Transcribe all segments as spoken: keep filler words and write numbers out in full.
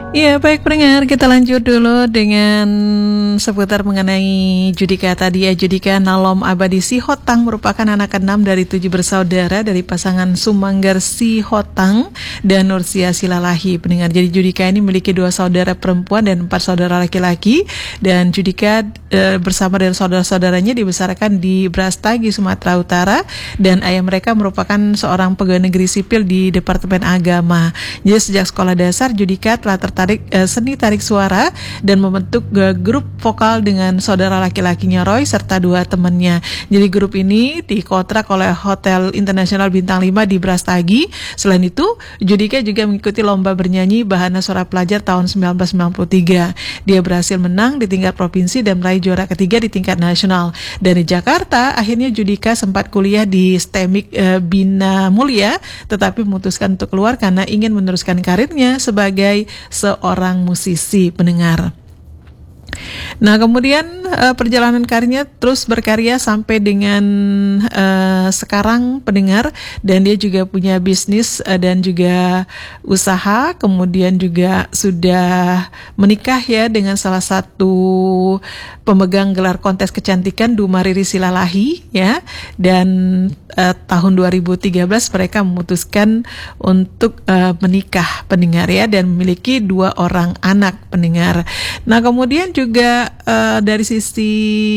Ya, baik pendengar, kita lanjut dulu dengan seputar mengenai Judika tadi ya. Judika Nalom Abadi Sihotang merupakan anak keenam dari tujuh bersaudara dari pasangan Sumanggar Sihotang dan Nursia Silalahi. Pendengar, jadi Judika ini memiliki dua saudara perempuan dan empat saudara laki-laki, dan Judika e, bersama dengan saudara-saudaranya dibesarkan di Brastagi, Sumatera Utara, dan ayah mereka merupakan seorang pegawai negeri sipil di Departemen Agama. Jadi sejak sekolah dasar Judika telah tertarik Tarik, uh, seni tarik suara dan membentuk uh, grup vokal dengan saudara laki-lakinya Roy serta dua temannya. Jadi grup ini dikontrak oleh Hotel Internasional Bintang lima di Brastagi. Selain itu, Judika juga mengikuti lomba bernyanyi Bahana Suara Pelajar tahun sembilan belas sembilan puluh tiga. Dia berhasil menang di tingkat provinsi dan meraih juara ketiga di tingkat nasional. Dan di Jakarta, akhirnya Judika sempat kuliah di STEMIK uh, Bina Mulia, tetapi memutuskan untuk keluar karena ingin meneruskan karirnya sebagai seorang musisi, pendengar. Nah, kemudian uh, perjalanan karirnya terus berkarya sampai dengan uh, sekarang, pendengar, dan dia juga punya bisnis uh, dan juga usaha, kemudian juga sudah menikah ya dengan salah satu pemegang gelar kontes kecantikan Duma Riri Silalahi ya, dan uh, tahun dua ribu tiga belas mereka memutuskan untuk uh, menikah, pendengar ya, dan memiliki dua orang anak, pendengar. Nah, kemudian juga uh, dari sisi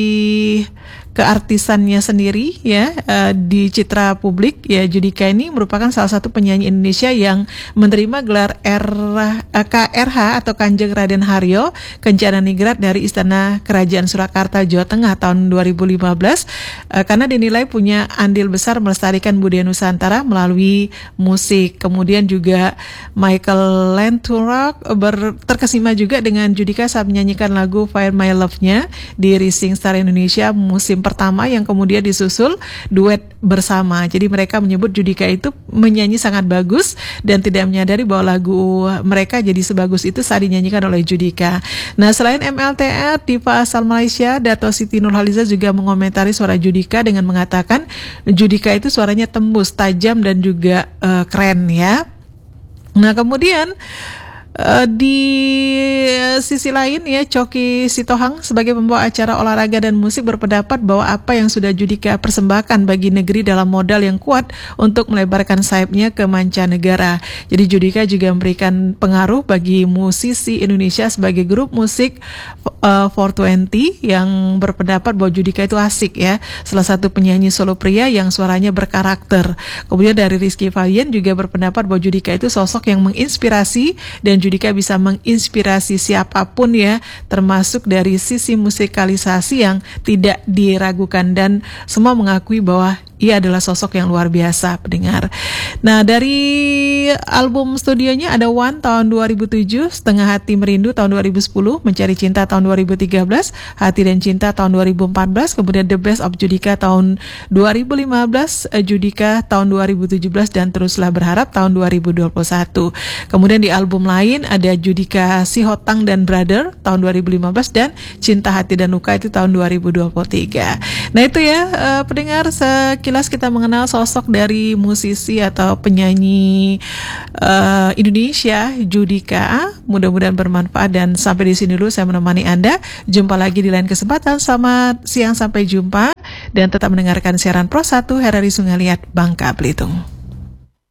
keartisannya sendiri ya, uh, di citra publik ya, Judika ini merupakan salah satu penyanyi Indonesia yang menerima gelar R, uh, K R H atau Kanjeng Raden Haryo Kencana Ningrat dari Istana Kerajaan Surakarta, Jawa Tengah tahun dua ribu lima belas, uh, karena dinilai punya andil besar melestarikan budaya Nusantara melalui musik. Kemudian juga Michael Lenturok ber, terkesima juga dengan Judika saat menyanyikan lagu Fire My Love-nya di Rising Star Indonesia musim pertama yang kemudian disusul duet bersama. Jadi mereka menyebut Judika itu menyanyi sangat bagus dan tidak menyadari bahwa lagu mereka jadi sebagus itu saat dinyanyikan oleh Judika. Nah, selain M L T R, diva asal Malaysia Dato' Siti Nurhaliza juga mengomentari suara Judika dengan mengatakan Judika itu suaranya tembus, tajam dan juga uh, keren ya. Nah, kemudian Uh, di sisi lain ya, Coki Sitohang sebagai pembawa acara olahraga dan musik berpendapat bahwa apa yang sudah Judika persembahkan bagi negeri dalam modal yang kuat untuk melebarkan sayapnya ke mancanegara. Jadi Judika juga memberikan pengaruh bagi musisi Indonesia sebagai grup musik uh, four twenty yang berpendapat bahwa Judika itu asik ya, salah satu penyanyi solo pria yang suaranya berkarakter. Kemudian dari Rizky Valian juga berpendapat bahwa Judika itu sosok yang menginspirasi dan Judika bisa menginspirasi siapapun ya, termasuk dari sisi musikalisasi yang tidak diragukan, dan semua mengakui bahwa ia adalah sosok yang luar biasa, pendengar. Nah, dari album studionya ada One tahun dua ribu tujuh, Setengah Hati Merindu tahun dua ribu sepuluh, Mencari Cinta tahun dua ribu tiga belas, Hati dan Cinta tahun dua ribu empat belas, kemudian The Best of Judika tahun dua ribu lima belas, Judika tahun dua ribu tujuh belas, dan Teruslah Berharap tahun dua ribu dua puluh satu. Kemudian di album lain ada Judika Sihotang dan Brother tahun dua ribu lima belas dan Cinta Hati dan Luka itu tahun dua ribu dua puluh tiga. Nah, itu ya uh, pendengar, sekilas kita mengenal sosok dari musisi atau penyanyi uh, Indonesia Judika. Mudah-mudahan bermanfaat, dan sampai di sini dulu saya menemani Anda. Jumpa lagi di lain kesempatan. Selamat siang, sampai jumpa, dan tetap mendengarkan siaran Pro satu H R R I Sungai Liat, Bangka Belitung.